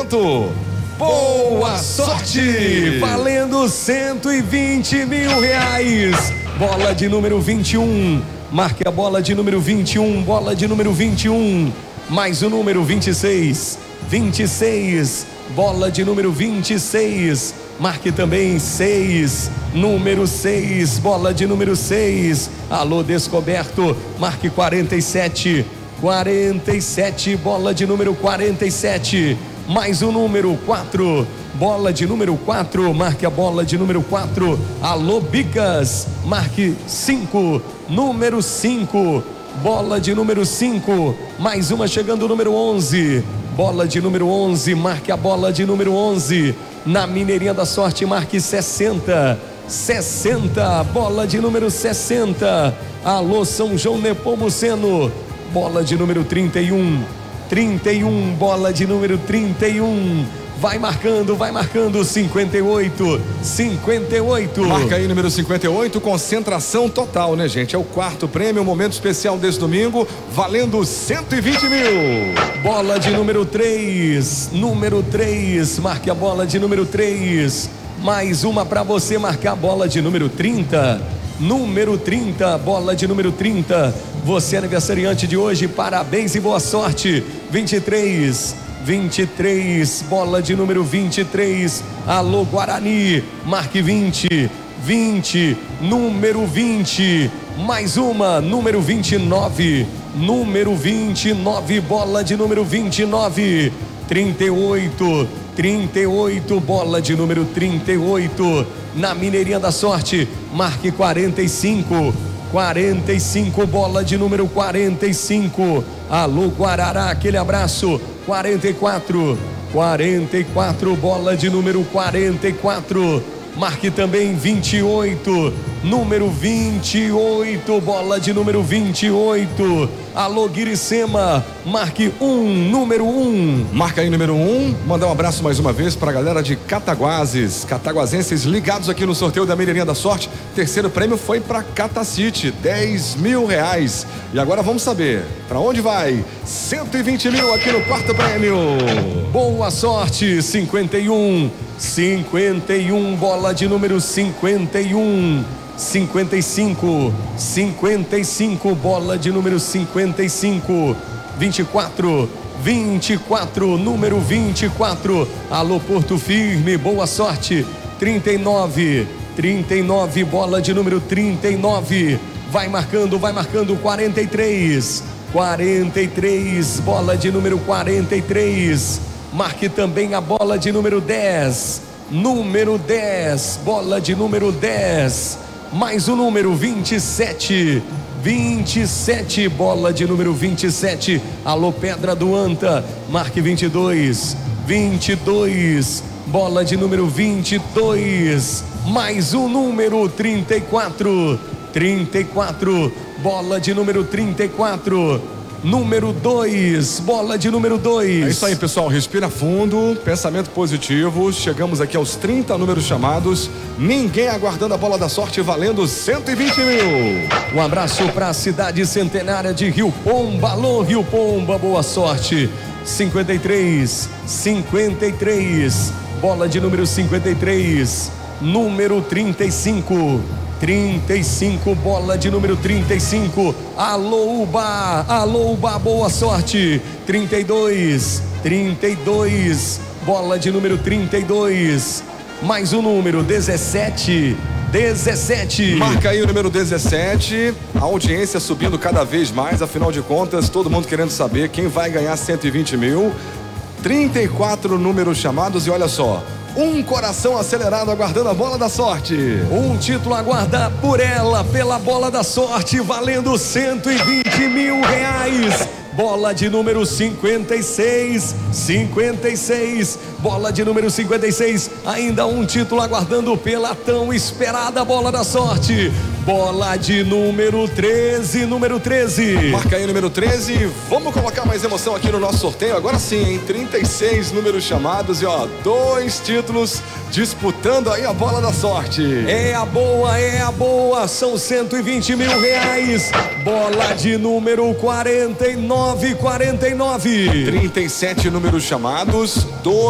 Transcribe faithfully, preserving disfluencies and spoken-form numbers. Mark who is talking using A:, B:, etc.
A: oferecimento.
B: Boa sorte! Valendo cento e vinte mil reais. Bola de número vinte e um. Marque a bola de número vinte e um. Bola de número vinte e um. Mais o número vinte e seis. vinte e seis. Bola de número vinte e seis. Marque também seis. Número seis. Bola de número seis. Alô, descoberto. Marque quarenta e sete. quarenta e sete. Bola de número quarenta e sete. Mais o número quatro, bola de número quatro, marque a bola de número quatro. Alô, Bicas, marque cinco, número cinco, bola de número cinco. Mais uma chegando, número onze, bola de número onze, marque a bola de número onze. Na Mineirinha da Sorte, marque sessenta, sessenta, bola de número sessenta. Alô, São João Nepomuceno, bola de número trinta e um. trinta e um, bola de número trinta e um. Vai marcando, vai marcando. cinquenta e oito, cinquenta e oito.
A: Marca aí número cinquenta e oito, concentração total, né, gente? É o quarto prêmio, momento especial desse domingo, valendo cento e vinte mil.
B: Bola de número três, número três, marque a bola de número três. Mais uma para você marcar a bola de número trinta. Número trinta, bola de número trinta. Você é aniversariante de hoje, parabéns e boa sorte. vinte e três, vinte e três, bola de número vinte e três. Alô, Guarani, marque vinte, vinte, número vinte. Mais uma, número vinte e nove, número vinte e nove, bola de número vinte e nove. trinta e oito, trinta e oito, bola de número trinta e oito. Na Mineirinha da Sorte, marque quarenta e cinco, quarenta e cinco, bola de número quarenta e cinco. Alô, Guarará, aquele abraço. quarenta e quatro, quarenta e quatro, bola de número quarenta e quatro. Marque também vinte e oito, número vinte e oito, bola de número vinte e oito. Alô, Guiricema, marque um, número um.
A: Marca aí número um. Mandar um abraço mais uma vez para a galera de Cataguases, cataguasenses ligados aqui no sorteio da Mineirinha da Sorte. Terceiro prêmio foi para Catacite, dez mil reais. E agora vamos saber para onde vai cento e vinte mil aqui no quarto prêmio.
B: Boa sorte, cinquenta e um, cinquenta e um, bola de número cinquenta e um. cinquenta e cinco, cinquenta e cinco, bola de número cinquenta e cinco. vinte e quatro, vinte e quatro, número vinte e quatro. Alô, Porto Firme, boa sorte. trinta e nove, trinta e nove, bola de número trinta e nove. Vai marcando, vai marcando. quarenta e três, quarenta e três, bola de número quarenta e três. Marque também a bola de número dez, número dez, bola de número dez. Mais o número vinte e sete, vinte e sete, bola de número vinte e sete. Alô, Pedra do Anta, marque vinte e dois, vinte e dois, bola de número vinte e dois. Mais o número trinta e quatro, trinta e quatro, bola de número trinta e quatro. Número dois, bola de número dois.
A: É isso aí, pessoal, respira fundo, pensamento positivo. Chegamos aqui aos trinta números chamados. Ninguém aguardando a bola da sorte, valendo cento e vinte mil.
B: Um abraço para a cidade centenária de Rio Pomba. Alô, Rio Pomba, boa sorte. cinquenta e três, cinquenta e três, bola de número cinquenta e três. Número trinta e cinco, trinta e cinco, bola de número trinta e cinco. Alô, Uba, alô, Uba, boa sorte. trinta e dois, trinta e dois, bola de número trinta e dois. Mais um número, dezessete, dezessete.
A: Marca aí o número dezessete. A audiência subindo cada vez mais, afinal de contas, todo mundo querendo saber quem vai ganhar cento e vinte mil. trinta e quatro números chamados e olha só, um coração acelerado aguardando a bola da sorte.
B: Um título a aguardar por ela, pela bola da sorte, valendo cento e vinte mil reais. Bola de número cinquenta e seis, cinquenta e seis, bola de número cinquenta e seis. Ainda um título aguardando pela tão esperada bola da sorte. Bola de número treze, número treze.
A: Marca aí número treze. Vamos colocar mais emoção aqui no nosso sorteio. Agora sim, em trinta e seis números chamados e ó, dois títulos disputando aí a bola da sorte.
B: É a boa, é a boa. São cento e vinte mil reais. Bola de número quarenta e nove, quarenta e nove.
A: trinta e sete números chamados, dois